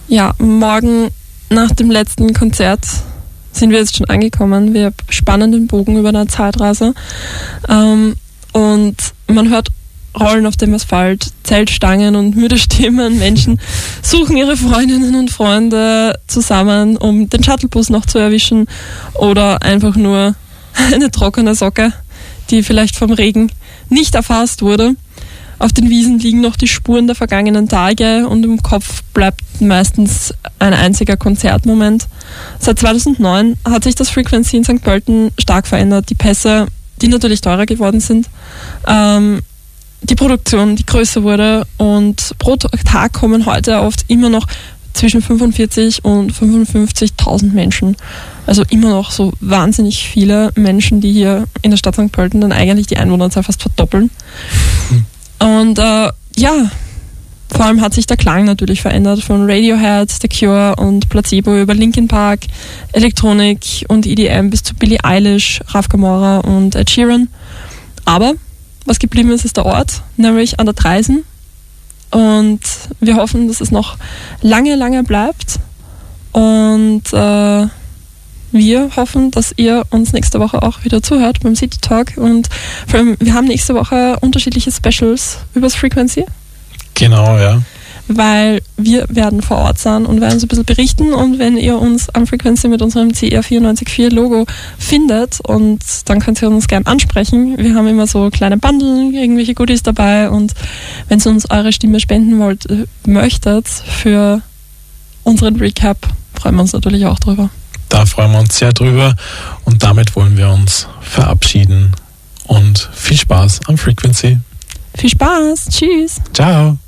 Ja, morgen nach dem letzten Konzert sind wir jetzt schon angekommen. Wir spannen den Bogen über eine Zeitreise. Und man hört Rollen auf dem Asphalt, Zeltstangen und müde Stimmen. Menschen suchen ihre Freundinnen und Freunde zusammen, um den Shuttlebus noch zu erwischen oder einfach nur eine trockene Socke, die vielleicht vom Regen nicht erfasst wurde. Auf den Wiesen liegen noch die Spuren der vergangenen Tage und im Kopf bleibt meistens ein einziger Konzertmoment. Seit 2009 hat sich das Frequency in St. Pölten stark verändert. Die Pässe, die natürlich teurer geworden sind, die Produktion, die größer wurde und pro Tag kommen heute oft immer noch zwischen 45 und 55.000 Menschen. Also immer noch so wahnsinnig viele Menschen, die hier in der Stadt St. Pölten dann eigentlich die Einwohnerzahl fast verdoppeln. Und vor allem hat sich der Klang natürlich verändert, von Radiohead, The Cure und Placebo über Linkin Park, Elektronik und EDM bis zu Billie Eilish, Raf Camora und Ed Sheeran. Aber was geblieben ist, ist der Ort, nämlich an der Traisen. Und wir hoffen, dass es noch lange, lange bleibt. Und wir hoffen, dass ihr uns nächste Woche auch wieder zuhört beim City Talk. Und vor allem, wir haben nächste Woche unterschiedliche Specials übers Frequency. Genau, ja. Weil wir werden vor Ort sein und werden so ein bisschen berichten. Und wenn ihr uns am Frequency mit unserem CR 94.4 Logo findet, und dann könnt ihr uns gerne ansprechen. Wir haben immer so kleine Bundle, irgendwelche Goodies dabei. Und wenn ihr uns eure Stimme spenden möchtet für unseren Recap, freuen wir uns natürlich auch drüber. Da freuen wir uns sehr drüber und damit wollen wir uns verabschieden und viel Spaß am Frequency. Viel Spaß, tschüss. Ciao.